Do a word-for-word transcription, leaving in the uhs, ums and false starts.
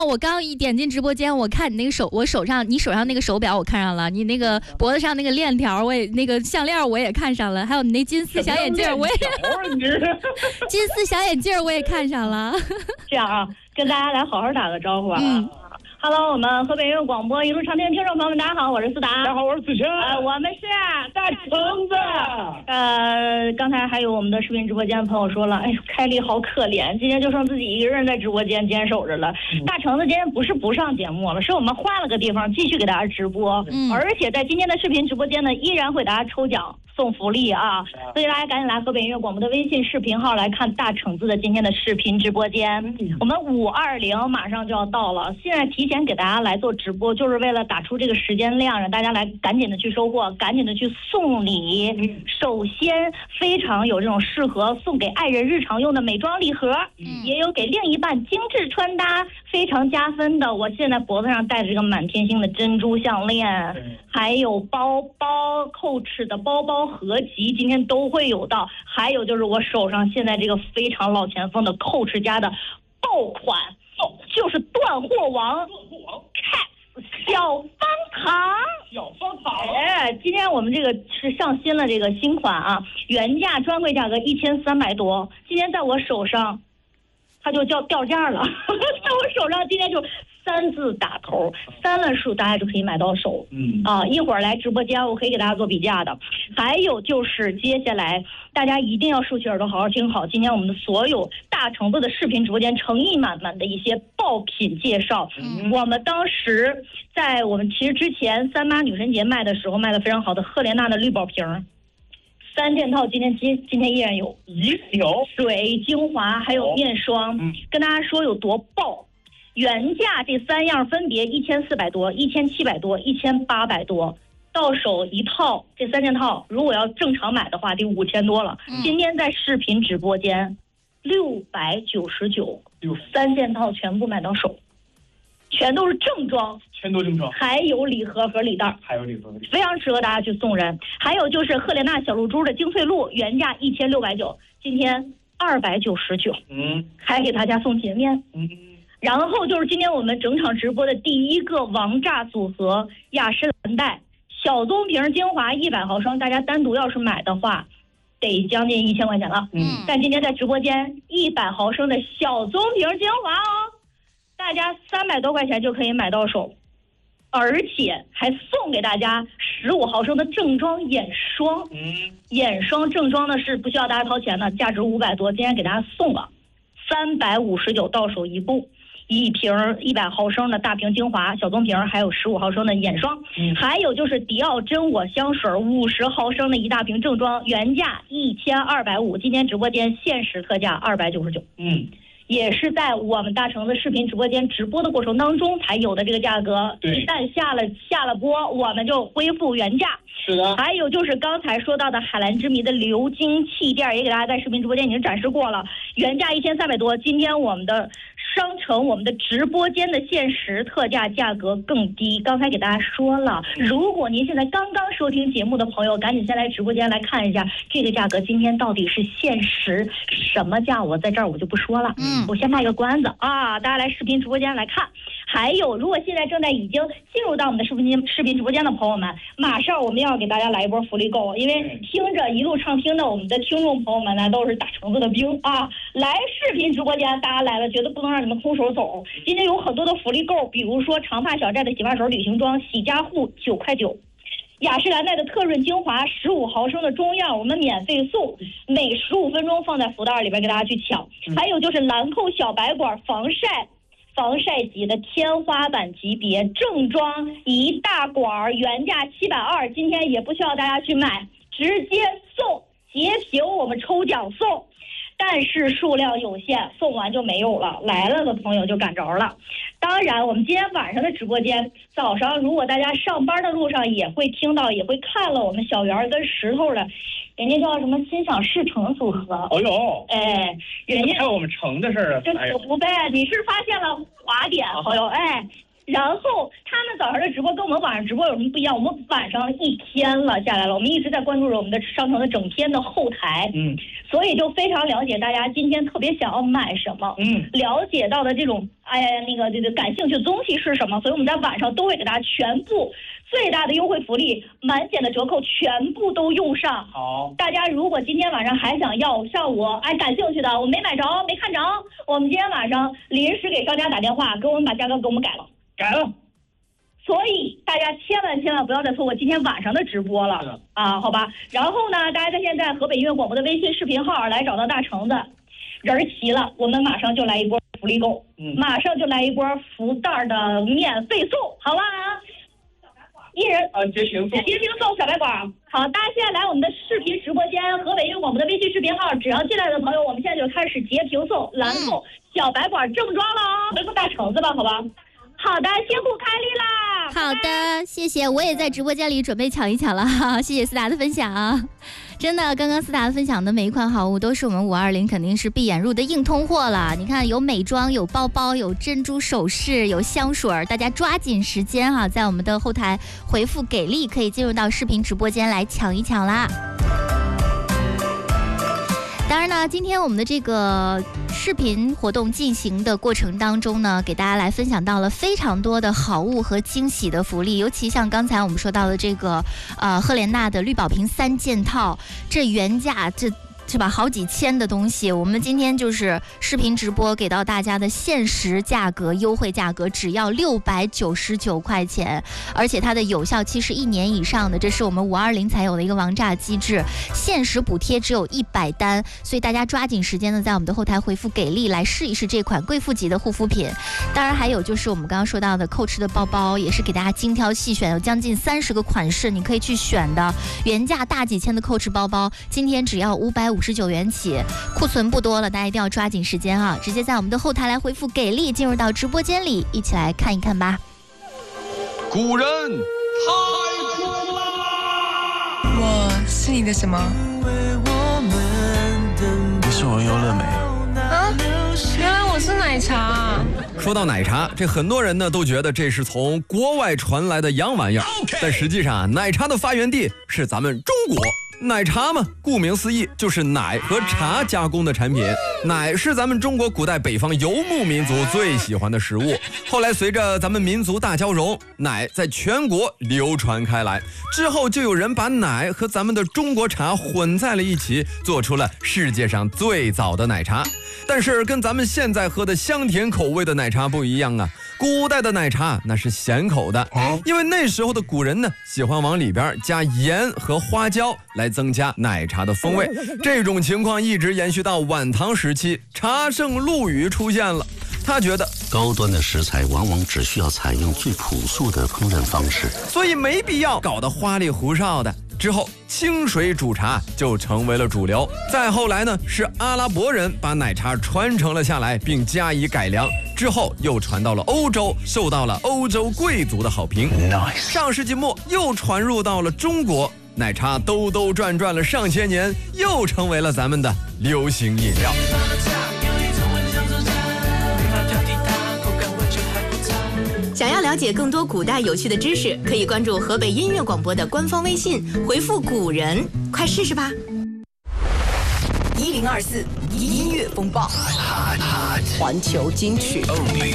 我刚一点进直播间，我看你那个手，我手上你手上那个手表我看上了，你那个脖子上那个链条我也那个项链我也看上了，还有你那金丝小眼镜我也金丝小眼镜我也看上了。 这样啊，跟大家来好好打个招呼啊。 嗯 Hello， 我们河北音乐广播一路畅听听众朋友们，大家好，我是思达。 大家好，我是子轩。 呃，我们是大橙子。 呃，刚才还有我们的视频直播间的朋友说了，哎呦，开丽好可怜，今天就剩自己一个人在直播间坚守着了。嗯、大橙子今天不是不上节目了，是我们换了个地方继续给大家直播，嗯、而且在今天的视频直播间呢，依然会给大家抽奖送福利啊，所以大家赶紧来河北音乐广播的微信视频号来看大橙子的今天的视频直播间。嗯、我们五二零马上就要到了，现在提前给大家来做直播，就是为了打出这个时间量，让大家来赶紧的去收获，赶紧的去送礼。嗯、首先，非常有这种适合送给爱人日常用的美妆礼盒，嗯、也有给另一半精致穿搭非常加分的。我现在脖子上戴着这个满天星的珍珠项链，嗯、还有包包 Coach 的包包合集，今天都会有到。还有就是我手上现在这个非常老前锋的 Coach 家的爆款。就是断货王 Cat 小方糖， 小方糖。 哎，今天我们这个是上新了这个新款啊，原价专柜价格一千三百多，今天在我手上，它就叫掉价了，在我手上今天就三字打头，三位数大家就可以买到手。嗯啊，一会儿来直播间我可以给大家做比价的。还有就是接下来大家一定要竖起耳朵好好听好，今天我们的所有大橙子的视频直播间诚意满满的一些爆品介绍。嗯、我们当时在我们其实之前三八女神节卖的时候卖的非常好的赫莲娜的绿宝瓶。三件套今天今今天依然有， 有水、精华还有面霜，嗯、跟大家说有多爆。原价这三样分别一千四百多、一千七百多、一千八百多，到手一套这三件套，如果要正常买的话，得五千多了。嗯、今天在视频直播间，六百九十九，三件套全部买到手，全都是正装， 全都正装， 还有礼盒和礼袋， 还有礼盒， 非常适合大家去送人。还有就是赫莲娜小露珠的精粹露，原价一千六百九，今天二百九十九，嗯，还给大家送洁面，嗯。然后就是今天我们整场直播的第一个王炸组合雅诗兰黛小棕瓶精华一百毫升，大家单独要是买的话，得将近一千块钱了。嗯，但今天在直播间一百毫升的小棕瓶精华哦，大家三百多块钱就可以买到手，而且还送给大家十五毫升的正装眼霜。嗯，眼霜正装呢是不需要大家掏钱的，价值五百多，今天给大家送了三百五十九，到手一部。一瓶一百毫升的大瓶精华小棕瓶，还有十五毫升的眼霜，嗯、还有就是迪奥真我香水五十毫升的一大瓶正装，原价一千二百五，今天直播间限时特价二百九十九。嗯，也是在我们大橙子视频直播间直播的过程当中才有的这个价格，一旦下了下了播，我们就恢复原价。 是的。 还有就是刚才说到的海蓝之谜的鎏金气垫，也给大家在视频直播间已经展示过了，原价一千三百多，今天我们的商城我们的直播间的限时特价价格更低。刚才给大家说了，如果您现在刚刚收听节目的朋友，赶紧先来直播间来看一下这个价格今天到底是限时什么价，我在这儿我就不说了，嗯，我先卖个关子啊，大家来视频直播间来看。还有如果现在正在已经进入到我们的视频视频直播间的朋友们，马上我们要给大家来一波福利购，因为听着一路畅听的我们的听众朋友们呢都是大橙子的兵啊，来视频直播间大家来了绝对不能让你们空手走，今天有很多的福利购，比如说长发小寨的洗发水旅行装洗家护九块九，雅诗兰黛的特润精华十五毫升的中样我们免费送，每十五分钟放在福袋里边给大家去抢。还有就是兰蔻小白管防晒防晒级的天花板级别正装一大管，原价七百二，今天也不需要大家去买，直接送截屏我们抽奖送，但是数量有限，送完就没有了，来了的朋友就赶着了。当然我们今天晚上的直播间，早上如果大家上班的路上也会听到也会看了我们小圆跟石头的人家叫什么心想事成组合。 哦呦， 哎，人家还有我们成的事儿啊， 这可不呗，你是发现了滑点，朋友，哎， 然后他们早上的直播跟我们晚上直播有什么不一样？我们晚上一天了下来了，我们一直在关注着我们的商城的整天的后台， 嗯， 所以就非常了解大家今天特别想要买什么， 嗯， 了解到的这种哎呀那个这个感兴趣的东西是什么，所以我们在晚上都会给大家全部最大的优惠福利，满减的折扣全部都用上。 好， 大家如果今天晚上还想要像我哎感兴趣的，我没买着没看着，我们今天晚上临时给商家打电话，给我们把价格给我们改了。 改了， 所以大家千万千万不要再错过今天晚上的直播了啊，好吧？然后呢，大家在现在河北音乐广播的微信视频号来找到大橙子，人齐了，我们马上就来一波福利购，嗯，马上就来一波福袋的免费送，好吧？一人啊，截屏送， 截屏送小白管。好，大家现在来我们的视频直播间，河北音乐广播的微信视频号，只要进来的朋友，我们现在就开始截屏送蓝扣小白管正装了哦，回复大橙子吧，好吧？好的，辛苦开丽啦！ 好的，谢谢，我也在直播间里准备抢一抢了哈，谢谢思达的分享。真的，刚刚思达分享的每一款好物都是我们五二零肯定是闭眼入的硬通货了。你看，有美妆，有包包，有珍珠首饰，有香水，大家抓紧时间哈，在我们的后台回复给力，可以进入到视频直播间来抢一抢啦。当然呢，今天我们的这个视频活动进行的过程当中呢，给大家来分享到了非常多的好物和惊喜的福利，尤其像刚才我们说到的这个呃赫莲娜的绿宝瓶三件套，这原价这是吧好几千的东西，我们今天就是视频直播给到大家的限时价格优惠价格只要六百九十九块钱，而且它的有效期是一年以上的，这是我们五二零才有的一个王炸机制，限时补贴只有一百单，所以大家抓紧时间呢，在我们的后台回复给力来试一试这款贵妇级的护肤品。当然还有就是我们刚刚说到的Coach的包包，也是给大家精挑细选，有将近三十个款式你可以去选的，原价大几千的Coach包包，今天只要五百五十九元起，库存不多了，大家一定要抓紧时间啊！直接在我们的后台来回复给力，进入到直播间里，一起来看一看吧。 古人太酷啦！ 我是你的什么？ 你是我优乐美啊！原来我是奶茶。 说到奶茶，这很多人呢都觉得这是从国外传来的洋玩意儿， okay. 但实际上奶茶的发源地是咱们中国。奶茶嘛，顾名思义就是奶和茶加工的产品。奶是咱们中国古代北方游牧民族最喜欢的食物。后来随着咱们民族大交融，奶在全国流传开来，之后就有人把奶和咱们的中国茶混在了一起，做出了世界上最早的奶茶。但是跟咱们现在喝的香甜口味的奶茶不一样啊，古代的奶茶那是咸口的，因为那时候的古人呢喜欢往里边加盐和花椒来增加奶茶的风味。这种情况一直延续到晚唐时期，茶圣陆羽出现了，他觉得高端的食材往往只需要采用最朴素的烹饪方式， 所以没必要搞得花里胡哨的。之后清水煮茶就成为了主流，再后来呢是阿拉伯人把奶茶传承了下来并加以改良，之后又传到了欧洲，受到了欧洲贵族的好评。 nice. 上世纪末又传入到了中国，奶茶兜兜转转了上千年，又成为了咱们的流行饮料。 想要了解更多古代有趣的知识，可以关注河北音乐广播的官方微信，回复古人，快试试吧。一零二四音乐风暴，环球金曲。